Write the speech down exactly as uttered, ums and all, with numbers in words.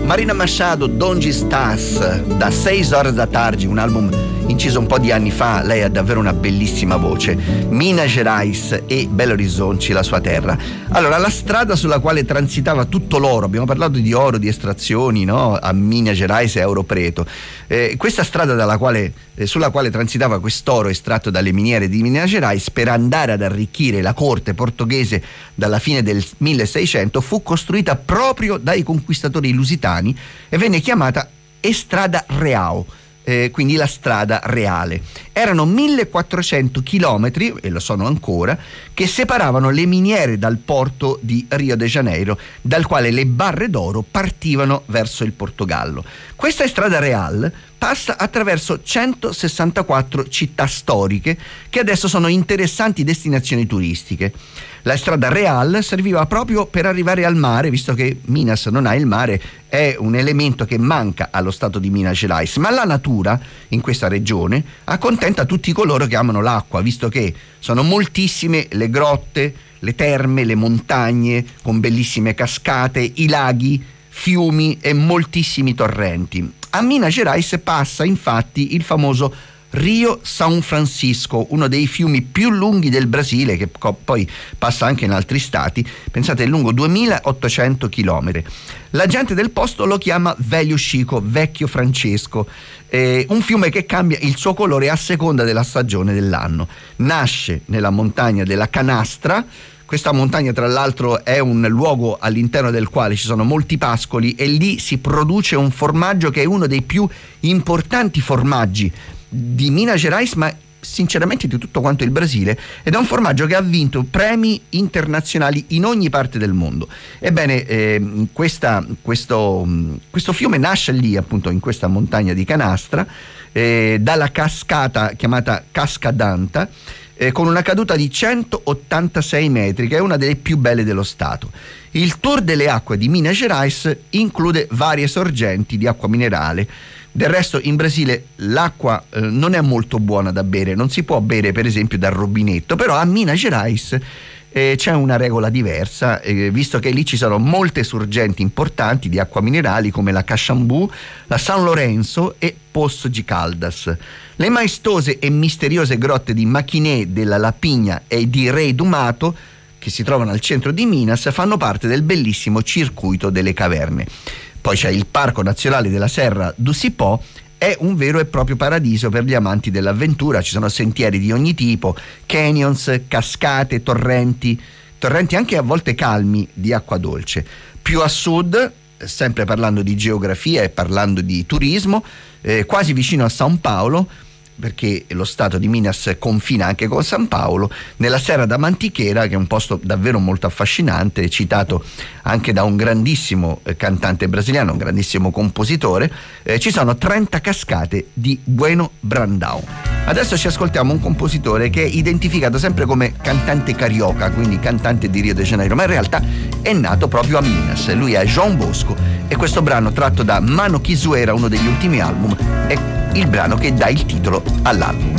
Marina Machado, Donde Estás, da Seis Horas da Tarde, un album inciso un po' di anni fa. Lei ha davvero una bellissima voce. Minas Gerais e Belo Horizonte, la sua terra. Allora, la strada sulla quale transitava tutto l'oro, abbiamo parlato di oro, di estrazioni, no? A Minas Gerais e a Ouro Preto. Eh, questa strada dalla quale, eh, sulla quale transitava quest'oro estratto dalle miniere di Minas Gerais per andare ad arricchire la corte portoghese dalla fine del milleseicento fu costruita proprio dai conquistatori lusitani e venne chiamata Estrada Real. Eh, quindi la strada reale. Erano millequattrocento chilometri, e lo sono ancora, che separavano le miniere dal porto di Rio de Janeiro, dal quale le barre d'oro partivano verso il Portogallo. Questa strada real passa attraverso centosessantaquattro città storiche che adesso sono interessanti destinazioni turistiche. La strada real serviva proprio per arrivare al mare, visto che Minas non ha il mare, è un elemento che manca allo stato di Minas Gerais, ma la natura in questa regione accontenta tutti coloro che amano l'acqua, visto che sono moltissime le grotte, le terme, le montagne con bellissime cascate, i laghi, fiumi e moltissimi torrenti. A Minas Gerais passa infatti il famoso Rio São Francisco, uno dei fiumi più lunghi del Brasile, che co- poi passa anche in altri stati. Pensate, è lungo duemilaottocento chilometri. La gente del posto lo chiama Velho Chico, vecchio Francesco, eh, un fiume che cambia il suo colore a seconda della stagione dell'anno. Nasce nella montagna della Canastra. Questa montagna, tra l'altro, è un luogo all'interno del quale ci sono molti pascoli e lì si produce un formaggio che è uno dei più importanti formaggi di Minas Gerais, ma sinceramente di tutto quanto il Brasile, ed è un formaggio che ha vinto premi internazionali in ogni parte del mondo. Ebbene, eh, questa, questo, questo fiume nasce lì, appunto, in questa montagna di Canastra, eh, dalla cascata chiamata Cascadanta, eh, con una caduta di centottantasei metri, che è una delle più belle dello stato. Il tour delle acque di Minas Gerais include varie sorgenti di acqua minerale. Del resto in Brasile l'acqua eh, non è molto buona da bere, non si può bere per esempio dal rubinetto, però a Minas Gerais eh, c'è una regola diversa, eh, visto che lì ci sono molte sorgenti importanti di acqua minerali come la Caxambu, la San Lorenzo e Poço de Caldas. Le maestose e misteriose grotte di Maquiné, della Lapinha e di Rei do Mato, che si trovano al centro di Minas, fanno parte del bellissimo circuito delle caverne. Poi c'è il Parco Nazionale della Serra do Cipó, è un vero e proprio paradiso per gli amanti dell'avventura. Ci sono sentieri di ogni tipo, canyons, cascate, torrenti, torrenti anche a volte calmi di acqua dolce. Più a sud, sempre parlando di geografia e parlando di turismo, eh, quasi vicino a São Paulo, perché lo stato di Minas confina anche con San Paolo, nella Serra da Mantiqueira, che è un posto davvero molto affascinante, citato anche da un grandissimo cantante brasiliano, un grandissimo compositore, eh, ci sono trenta cascate di Bueno Brandão. Adesso ci ascoltiamo un compositore che è identificato sempre come cantante carioca, quindi cantante di Rio de Janeiro, ma in realtà è nato proprio a Minas. Lui è João Bosco e questo brano, tratto da Mano Chizuera, uno degli ultimi album, è il brano che dà il titolo all'album.